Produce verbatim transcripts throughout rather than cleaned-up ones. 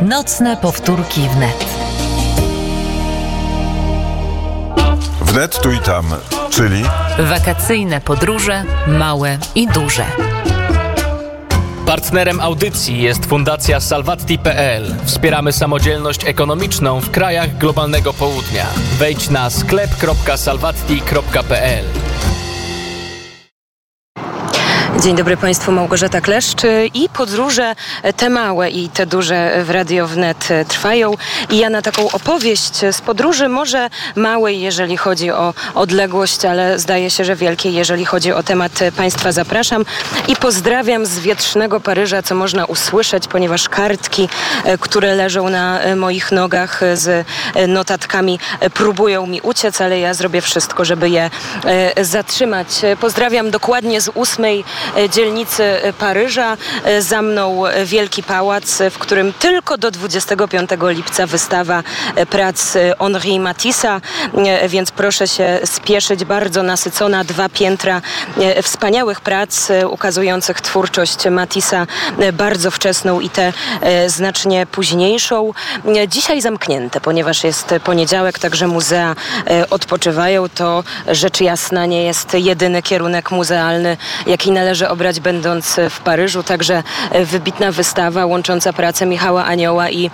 Nocne powtórki wnet. Wnet tu i tam, czyli Wakacyjne podróże, małe i duże. Partnerem audycji jest Fundacja Salvatti kropka pe el. Wspieramy samodzielność ekonomiczną w krajach globalnego południa. Wejdź na sklep kropka salvatti kropka pe el. Dzień dobry Państwu, Małgorzata Kleszcz. I podróże te małe i te duże w Radio Wnet trwają. I ja na taką opowieść z podróży, może małej, jeżeli chodzi o odległość, ale zdaje się, że wielkiej, jeżeli chodzi o temat, Państwa zapraszam. I pozdrawiam z wietrznego Paryża, co można usłyszeć, ponieważ kartki, które leżą na moich nogach z notatkami, próbują mi uciec, ale ja zrobię wszystko, żeby je zatrzymać. Pozdrawiam dokładnie z ósmej dzielnicy Paryża. Za mną Wielki Pałac, w którym tylko do dwudziestego piątego lipca wystawa prac Henri Matissa, więc proszę się spieszyć. Bardzo nasycona, dwa piętra wspaniałych prac ukazujących twórczość Matissa, bardzo wczesną i tę znacznie późniejszą. Dzisiaj zamknięte, ponieważ jest poniedziałek, także muzea odpoczywają. To rzecz jasna nie jest jedyny kierunek muzealny, jaki należy obrać, będąc w Paryżu. Także wybitna wystawa łącząca pracę Michała Anioła i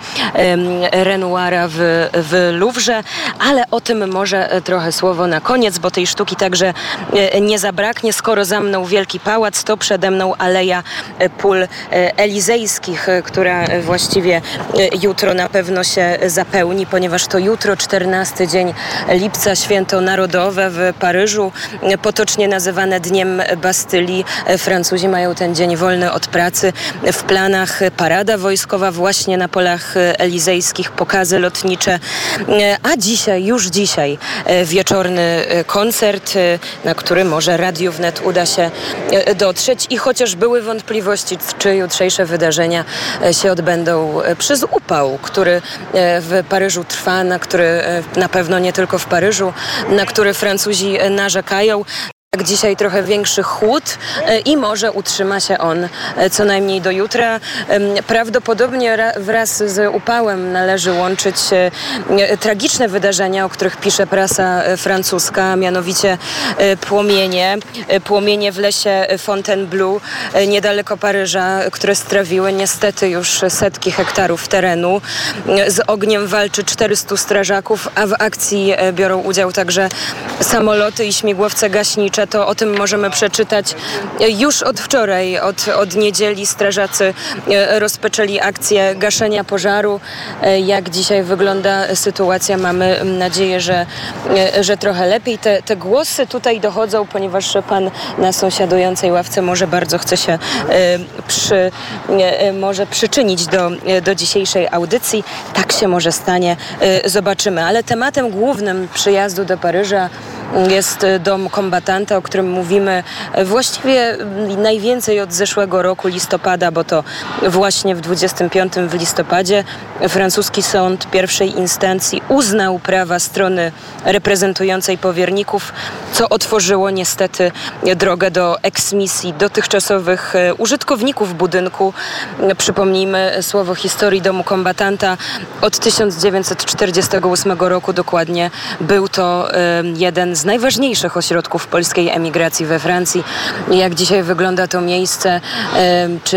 Renoira w, w Louvrze, ale o tym może trochę słowo na koniec, bo tej sztuki także nie zabraknie. Skoro za mną Wielki Pałac, to przede mną Aleja Pól Elizejskich, która właściwie jutro na pewno się zapełni, ponieważ to jutro, czternasty dzień lipca, święto narodowe w Paryżu, potocznie nazywane Dniem Bastylii. Francuzi mają ten dzień wolny od pracy. W planach parada wojskowa właśnie na polach elizejskich, pokazy lotnicze, a dzisiaj, już dzisiaj wieczorny koncert, na który może Radio Wnet uda się dotrzeć. I chociaż były wątpliwości, czy jutrzejsze wydarzenia się odbędą przez upał, który w Paryżu trwa, na który na pewno nie tylko w Paryżu, na który Francuzi narzekają. Tak, dzisiaj trochę większy chłód i może utrzyma się on co najmniej do jutra. Prawdopodobnie wraz z upałem należy łączyć tragiczne wydarzenia, o których pisze prasa francuska, a mianowicie płomienie. Płomienie w lesie Fontainebleau niedaleko Paryża, które strawiły niestety już setki hektarów terenu. Z ogniem walczy czterystu strażaków, a w akcji biorą udział także samoloty i śmigłowce gaśnicze. To o tym możemy przeczytać już od wczoraj, od, od niedzieli. Strażacy rozpoczęli akcję gaszenia pożaru. Jak dzisiaj wygląda sytuacja, mamy nadzieję, że, że trochę lepiej. Te, te głosy tutaj dochodzą, ponieważ pan na sąsiadującej ławce może bardzo chce się przy, może przyczynić do, do dzisiejszej audycji. Tak się może stanie. Zobaczymy. Ale tematem głównym przyjazdu do Paryża jest Dom Kombatanta, o którym mówimy właściwie najwięcej od zeszłego roku listopada, bo to właśnie w dwudziestym piątym w listopadzie francuski sąd pierwszej instancji uznał prawa strony reprezentującej powierników, co otworzyło niestety drogę do eksmisji dotychczasowych użytkowników budynku. Przypomnijmy słowo historii Domu Kombatanta. Od tysiąc dziewięćset czterdziestego ósmego roku dokładnie był to jeden z najważniejszych ośrodków polskiej emigracji we Francji. Jak dzisiaj wygląda to miejsce, czy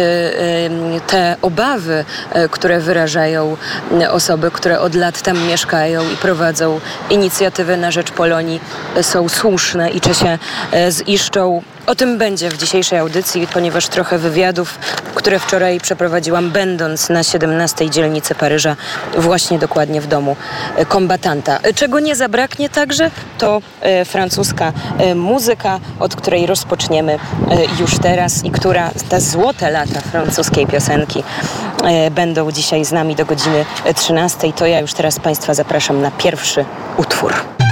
te obawy, które wyrażają osoby, które od lat tam mieszkają i prowadzą inicjatywę na rzecz Polonii, są słuszne i czy się ziszczą. O tym będzie w dzisiejszej audycji, ponieważ trochę wywiadów, które wczoraj przeprowadziłam, będąc na siedemnastej dzielnicy Paryża, właśnie dokładnie w Domu Kombatanta. Czego nie zabraknie także, to e, francuska e, muzyka, od której rozpoczniemy e, już teraz i która, te złote lata francuskiej piosenki e, będą dzisiaj z nami do godziny trzynastej. To ja już teraz Państwa zapraszam na pierwszy utwór.